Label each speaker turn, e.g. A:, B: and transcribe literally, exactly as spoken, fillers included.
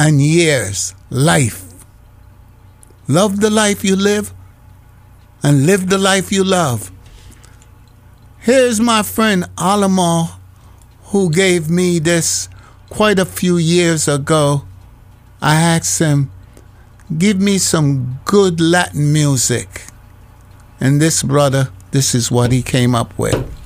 A: and years, life. Love the life you live and live the life you love. Here's my friend Alamo, who gave me this quite a few years ago. I asked him, give me some good Latin music. And this brother, this is what he came up with.